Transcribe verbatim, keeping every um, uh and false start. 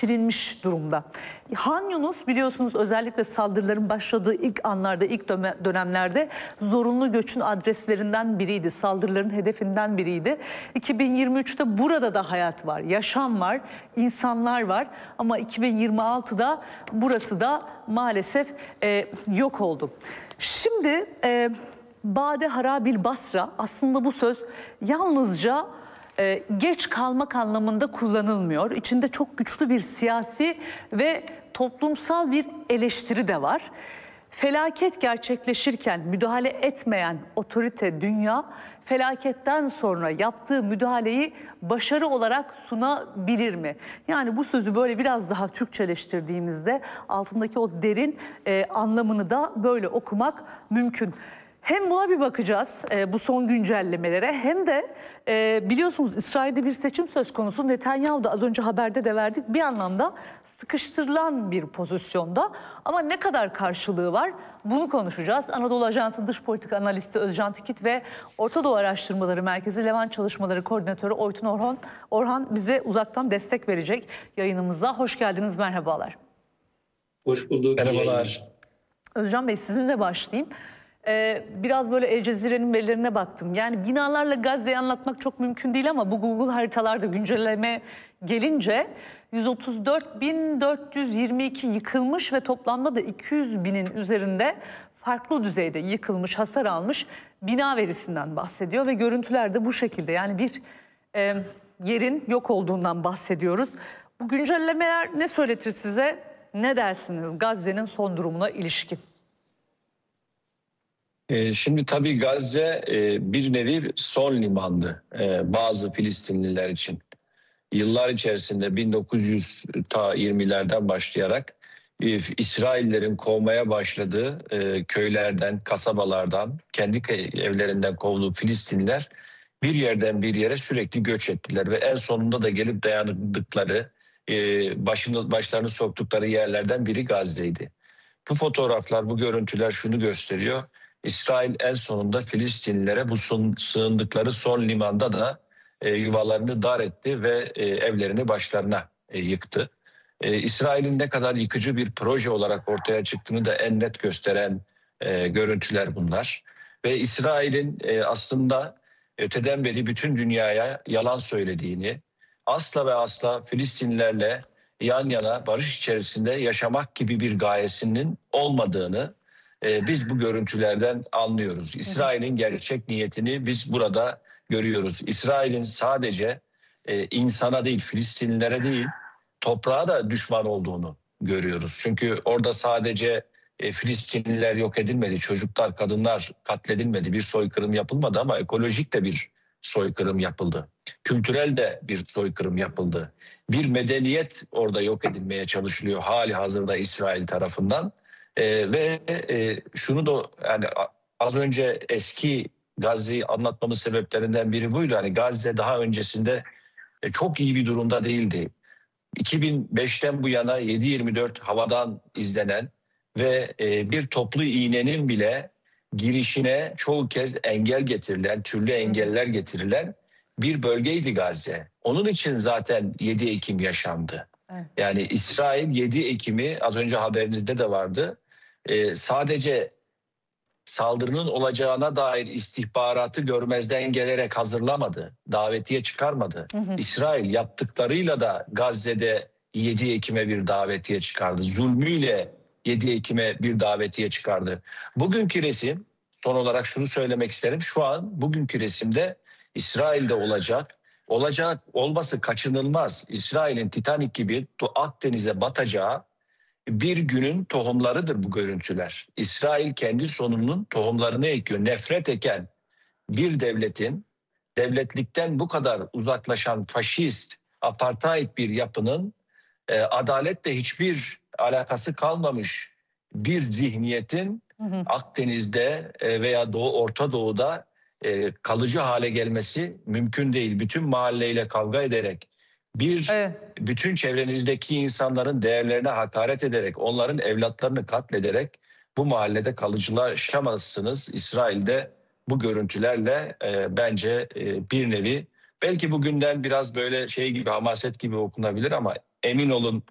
silinmiş durumda. Han Yunus biliyorsunuz özellikle saldırıların başladığı ilk anlarda, ilk dönemlerde zorunlu göçün adreslerinden biriydi. Saldırıların hedefinden biriydi. iki bin yirmi üçte burada da hayat var, yaşam var, insanlar var. Ama iki bin yirmi altıda burası da maalesef e, yok oldu. Şimdi e, Bade Harabil Basra, aslında bu söz yalnızca e, geç kalmak anlamında kullanılmıyor. İçinde çok güçlü bir siyasi ve toplumsal bir eleştiri de var. Felaket gerçekleşirken müdahale etmeyen otorite dünya, felaketten sonra yaptığı müdahaleyi başarı olarak sunabilir mi? Yani bu sözü böyle biraz daha Türkçeleştirdiğimizde altındaki o derin e, anlamını da böyle okumak mümkün. Hem buna bir bakacağız, e, bu son güncellemelere, hem de e, biliyorsunuz İsrail'de bir seçim söz konusu. Netanyahu da az önce haberde de verdik, bir anlamda sıkıştırılan bir pozisyonda. Ama ne kadar karşılığı var bunu konuşacağız. Anadolu Ajansı Dış Politika Analisti Özcan Tikit ve Orta Doğu Araştırmaları Merkezi Levant Çalışmaları Koordinatörü Oytun Orhan, Orhan bize uzaktan destek verecek yayınımıza. Hoş geldiniz, merhabalar. Hoş bulduk. Merhabalar. Özcan Bey, sizinle başlayayım. Ee, biraz böyle El Cezire'nin verilerine baktım. Yani binalarla Gazze'yi anlatmak çok mümkün değil ama bu Google haritalarda güncelleme gelince yüz otuz dört bin dört yüz yirmi iki yıkılmış ve toplamda da iki yüz binin üzerinde farklı düzeyde yıkılmış, hasar almış bina verisinden bahsediyor ve görüntüler de bu şekilde. Yani bir e, yerin yok olduğundan bahsediyoruz. Bu güncellemeler ne söyletir size? Ne dersiniz Gazze'nin son durumuna ilişkin? Şimdi tabii Gazze bir nevi son limandı bazı Filistinliler için. Yıllar içerisinde bin dokuz yüz yirmilerden başlayarak İsraillerin kovmaya başladığı köylerden, kasabalardan, kendi evlerinden kovduğu Filistinliler bir yerden bir yere sürekli göç ettiler ve en sonunda da gelip dayandıkları, başını, başlarını soktukları yerlerden biri Gazze'ydi. Bu fotoğraflar, bu görüntüler şunu gösteriyor. İsrail en sonunda Filistinlilere bu sığındıkları son limanda da e, yuvalarını dar etti ve e, evlerini başlarına e, yıktı. E, İsrail'in ne kadar yıkıcı bir proje olarak ortaya çıktığını da en net gösteren e, görüntüler bunlar. Ve İsrail'in e, aslında öteden beri bütün dünyaya yalan söylediğini, asla ve asla Filistinlilerle yan yana barış içerisinde yaşamak gibi bir gayesinin olmadığını biz bu görüntülerden anlıyoruz. İsrail'in gerçek niyetini biz burada görüyoruz. İsrail'in sadece e, insana değil, Filistinlilere değil, toprağa da düşman olduğunu görüyoruz. Çünkü orada sadece e, Filistinliler yok edilmedi, çocuklar, kadınlar katledilmedi, bir soykırım yapılmadı ama ekolojik de bir soykırım yapıldı. Kültürel de bir soykırım yapıldı. Bir medeniyet orada yok edilmeye çalışılıyor hali hazırda İsrail tarafından. Ee, ve e, şunu da yani az önce eski Gazze'yi anlatmamın sebeplerinden biri buydu. Hani Gazze daha öncesinde e, çok iyi bir durumda değildi. iki bin beşten bu yana yedi yirmi dört havadan izlenen ve e, bir toplu iğnenin bile girişine çoğu kez engel getirilen, türlü engeller getirilen bir bölgeydi Gazze. Onun için zaten yedi Ekim yaşandı. Evet. Yani İsrail yedi Ekim'i az önce haberinizde de vardı. Ee, sadece saldırının olacağına dair istihbaratı görmezden gelerek hazırlamadı, davetiye çıkarmadı. Hı hı. İsrail yaptıklarıyla da Gazze'de yedi Ekim'e bir davetiye çıkardı. Zulmüyle yedi Ekim'e bir davetiye çıkardı. Bugünkü resim, son olarak şunu söylemek isterim. Şu an bugünkü resimde İsrail'de olacak, olacak olması kaçınılmaz. İsrail'in Titanic gibi Akdeniz'e batacağı bir günün tohumlarıdır bu görüntüler. İsrail kendi sonunun tohumlarını ekiyor. Nefret eken bir devletin, devletlikten bu kadar uzaklaşan faşist, apartheid bir yapının e, adaletle hiçbir alakası kalmamış bir zihniyetin hı hı. Akdeniz'de e, veya Doğu Orta Doğu'da e, kalıcı hale gelmesi mümkün değil. Bütün mahalleyle kavga ederek, bir evet. bütün çevrenizdeki insanların değerlerine hakaret ederek, onların evlatlarını katlederek bu mahallede kalıcılaşamazsınız. İsrail'de bu görüntülerle e, bence e, bir nevi, belki bugünden biraz böyle şey gibi, hamaset gibi okunabilir ama emin olun